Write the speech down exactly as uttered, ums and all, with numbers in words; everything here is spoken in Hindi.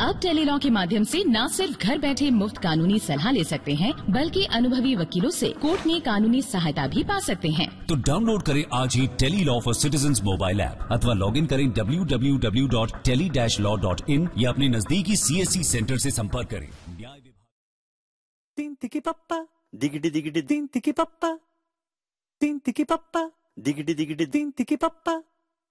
अब टेलीलॉ के माध्यम से न सिर्फ घर बैठे मुफ्त कानूनी सलाह ले सकते हैं, बल्कि अनुभवी वकीलों से कोर्ट में कानूनी सहायता भी पा सकते हैं। तो डाउनलोड करें आज ही Tele-Law for citizens mobile app अथवा लॉग इन करें W W W dot tele dash law dot in या अपने नजदीकी सीएससी सेंटर से संपर्क करें। न्याय विभाग तीन तिकी पप्पा दिगडी दिगडी तीन तिकी पप्पा तीन तिकी पप्पा दिगडी दिगडी तीन तिकी पप्पा